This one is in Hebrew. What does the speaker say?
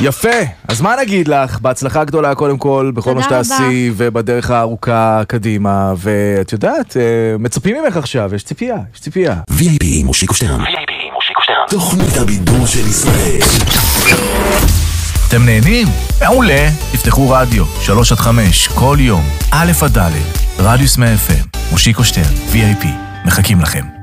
יפה, אז מה נגיד לך? בהצלחה גדולה קודם כל, בכל מה שתעשי, ובדרך הארוכה קדימה, ואת יודעת, מצפים ממך עכשיו, יש ציפייה, יש ציפייה. VIP מושיקו שטרן. תוכנית הבידור של ישראל. אתם נהנים? מעולה. תפתחו רדיו, 3-5, כל יום, א' עד ד', רדיוס מ-FM, מושיקו שטרן, VIP, מחכים לכם.